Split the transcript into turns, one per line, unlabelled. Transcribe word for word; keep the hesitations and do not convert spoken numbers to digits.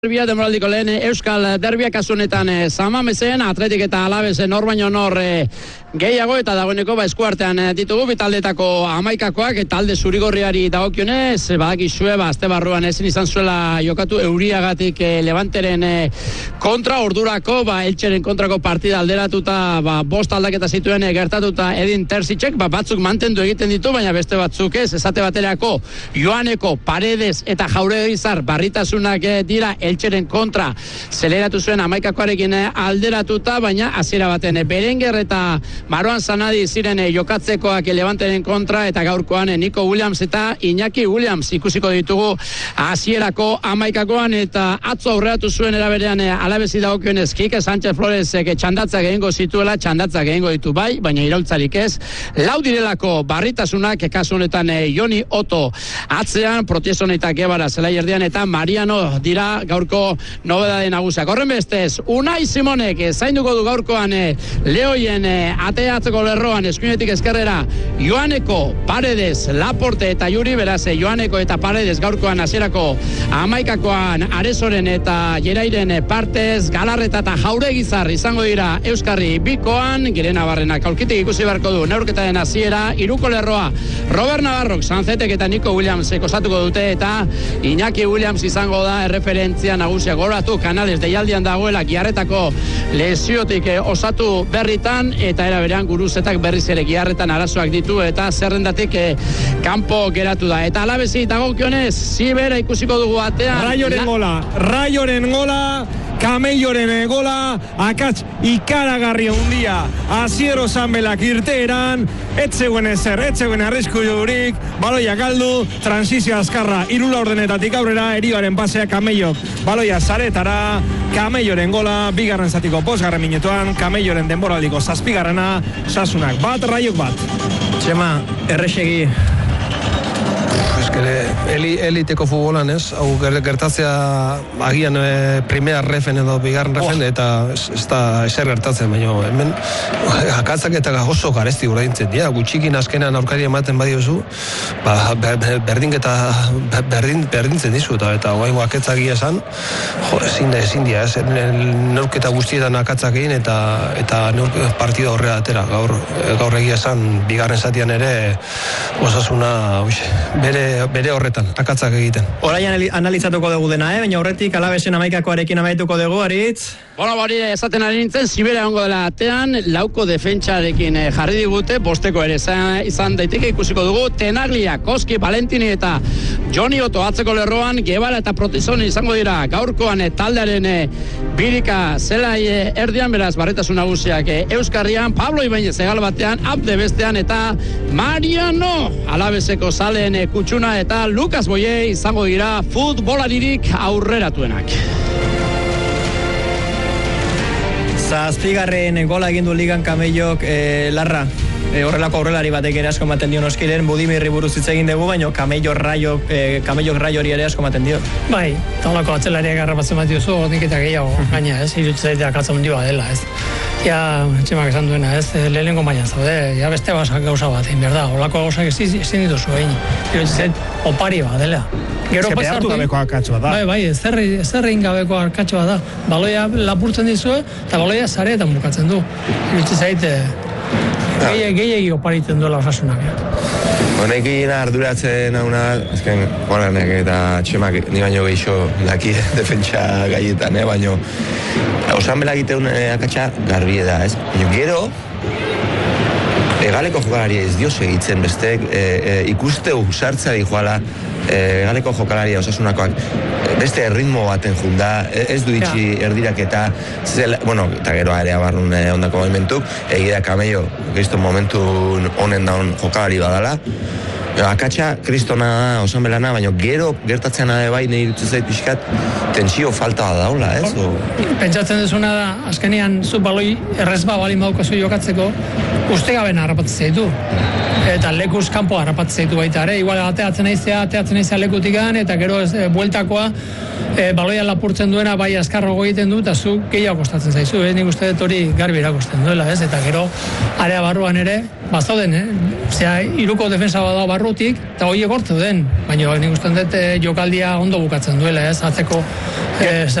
Derbia demoraldiko lehen Euskal Derbia kasunetan Samamezen, Atletik eta Alabesen nor baino nor gehiago eta dagoeneko ba eskuartean ditugu bitaldetako hamaikakoak talde zurigorriari dagokionez badakizue ba aste barruan ezin izan zuela jokatu euriagatik Levanteren kontra ordurako ba Eltzeren kontrako partida alderatuta ba bost aldaketa zituen gertatuta Edin Terzitzek ba batzuk mantendu egiten ditu baina beste batzuk ez esate baterako Joaneko, Paredes eta Jauregizar barritasunak dira Eltzeren kontra zeleratu zuen hamaikakoarekin alderatuta baina hasiera baten Berenguer eta Maroan Sanadi ziren jokatzekoak Levanteren kontra eta gaurkoan Nico Williams eta Iñaki Williams ikusiko ditugu hasierako hamaikakoan eta atzo aurreratu zuen eraberean Alabesi dagokionez Kike Sánchez Floresek txandatzak egingo zituela txandatzak egingo ditu bai baina iraultzarik ez lau direlako barritasunak kasu honetan Joni Otto atzean Protieson eta Guevara zelai erdian eta Mariano dira gaurko nobedade nagusiak horren bestez Unai Simonek zainduko du gaurkoan Leoien ateatzeko lerroan eskuinetik ezkerrera Joaneko, Paredes, Laporte eta Juri beraz Joaneko eta Paredes gaurkoan hasierako hamaikakoan Arezoren eta Jerairen partez Galarreta eta Jauregizar izango dira Euskarri bikoan Gire Navarrenak aurkitik ikusi beharko du neurketaren hasiera hiruko lerroa Robert Navarrok, Sanzetek eta Nico Williams osatuko dute eta Iñaki Williams izango da erreferentzia nagusia goratu Canales deialdian dagoela Giarretako lesiotik osatu berritan eta era berean Guruzetak berriz ere Giarretan arazoak ditu eta zerrendatik eh, kanpo geratu da eta Alabesi dagokionez Zibera ikusiko dugu atean
Raioren gola, Raioren gola Kameioren gola, akats ikaragarri handia Asiero Sanbelak irteeran etzegoen ezer, etzegoen arrisku jurik baloia galdu, transizio azkarra irula ordenetatik aurrera, erioaren pasea Kameiok, baloia zaretara Kameioren gola, bigarren zatiko bosgarren minutuan, Kameioren denboraldiko zazpigarrena, Sasunak bat, Raiok bat
Txema, errexegi Eli, eliteko futbolan ez, hau gertatzea agian e, primera refen edo bigarren refen oh. eta ez, ez da eser gertatzen, baina hemen akatzak eta oso garesti uraintzen dira, gutxikin azkenan aurkari ematen badiozu, ba, ber, berdinketa berdin, berdintzen dizu, eta eta oaingo aketzak egia esan, jo, ezin da, ezin dira, ez, neurketa guztietan akatzak egin, eta eta neurketa partida horrea atera, gaur, gaur egia esan, bigarren zatian ere, Osasuna, uix, bere bere horretan, akatzak egiten.
Horaian analizatuko dugu dena, eh? Baina horretik Alabesen hamaikakoarekin amaituko dugu, Aritz.
Bueno, hori esaten ari nintzen, Zibera ongo dela atean, lauko defentsarekin jarri digute, bosteko ere izan daiteke ikusiko dugu, Tenaglia, Koski, Valentini eta Joni Otto atzeko lerroan, Guevara eta Protizoni izango dira, gaurkoan taldearen birika zelai erdian, beraz, barretasun nagusiak Euskarrian, Pablo Ibañez egal batean, Abde bestean eta Mariano, Alabeseko zaleen kutsuna eta Lucas Boye izango dira futbolaririk aurreratuenak.
Zazpigarren gola egin du ligan Kameiok e, Larra. E, horrelako aurrelari batek ere asko ematen dio noskiren, Budimirri buruz hitz egin dugu, baina Kameio Raio, e, Kameiok Raiori ere asko ematen dio.
Bai, taulako atzelariak garrapatzen bat diozu, nik eta gehiago, gaina, ez, irutzaitea katzen mundioa dela, ez. Ja, Txemak esan duena, ez, lehenengo baina zaude, ja beste basak gauza bat, egin behar da, horlako gauzak ezin dituzu egin, irutzait, opari bat dela.
Gero pasartu gabeko akatsoa da.
Bai, bai, ezer egin gabeko akatsoa da. Baloia lapurtzen dizue, eta baloia zareetan bukatzen du. Irutzait, gehiagi oparitzen duela Osasunak.
Honek egin arduratzen hauna, azken Juananek eta Txemak ni baino gehiago daki defentsa gaietan, eh? Baino osan bela egiteun akatsa garbi da, ez? Baina gero, egaleko jokalari ez dio segitzen bestek, e, e, ikusteu sartzari joala, e, egaleko jokalaria Osasunakoak beste ritmo baten junda, ez du itxi erdirak eta zel, bueno, eta gero ere abarrun eh, ondako momentuk, egia Kameio, kristo momentu honen daun jokalari badala, akatsa kristona da, osan belana, baina gero gertatzen ade bai, nahi dut zait pixkat, tentsio falta da daula, ez? O...
Pentsatzen duzuna da, azkenean zu baloi errezba bali maukazu jokatzeko, uste gaben harrapatzen zaitu. Eta lekuz kanpo harrapatzen zaitu baita ere, igual ateatzen aizea, ateatzen aizea lekutikan, eta gero ez, e, bueltakoa, e, baloia lapurtzen duena bai azkarrago egiten du, eta zu gehiago kostatzen zaizu, eh? Nik uste dut hori garbi erakusten duela, ez? Eta gero, area barruan ere, bazauden, eh? Zea, iruko defensa bada barrutik, eta hori egortu den, baina nik uste dut jokaldia ondo bukatzen duela, ez? Atzeko Eh,